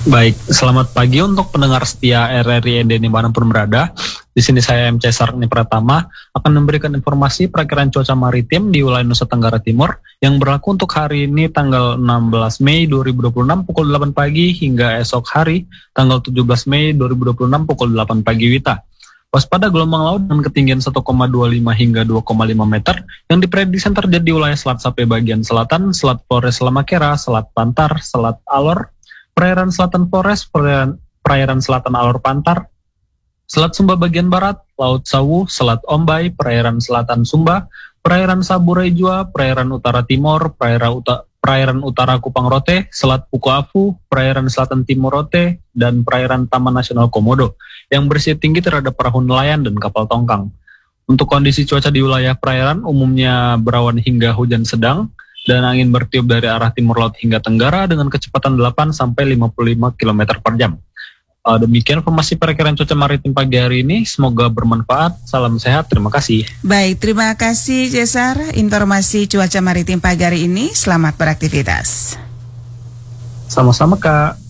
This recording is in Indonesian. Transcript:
Baik, selamat pagi untuk pendengar setia RRI ND dimanapun berada. Di sini saya MC Sarni Pratama akan memberikan informasi perakiraan cuaca maritim di wilayah Nusa Tenggara Timur yang berlaku untuk hari ini tanggal 16 Mei 2026 pukul 8 pagi hingga esok hari tanggal 17 Mei 2026 pukul 8 pagi WITA. Waspada gelombang laut dengan ketinggian 1,25 hingga 2,5 meter yang diprediksi terjadi di wilayah Selat Sape bagian selatan, Selat Flores Lamakera, Selat Pantar, Selat Alor, Perairan Selatan Flores, Perairan Selatan Alor Pantar, Selat Sumba bagian barat, Laut Sawu, Selat Ombai, Perairan Selatan Sumba, Perairan Saburai Jua, Perairan Utara Timur, Perairan Utara Kupang Rote, Selat Puku Afu, Perairan Selatan Timur Rote, dan Perairan Taman Nasional Komodo yang berisiko tinggi terhadap perahu nelayan dan kapal tongkang. Untuk kondisi cuaca di wilayah perairan umumnya berawan hingga hujan sedang, dan angin bertiup dari arah timur laut hingga tenggara dengan kecepatan 8 sampai 55 km per jam. Demikian informasi perakiraan cuaca maritim pagi hari ini. Semoga bermanfaat. Salam sehat. Terima kasih. Baik, terima kasih Cesar. Informasi cuaca maritim pagi hari ini. Selamat beraktivitas. Sama-sama, Kak.